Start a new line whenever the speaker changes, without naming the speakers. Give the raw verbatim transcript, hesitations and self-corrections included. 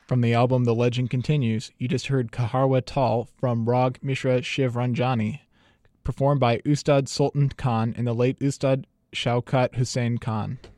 From the album The Legend Continues, you just heard Kaharwa Tal from Rag Mishra Shiv Ranjani, performed by Ustad Sultan Khan and the late Ustad Shaukat Hussain Khan.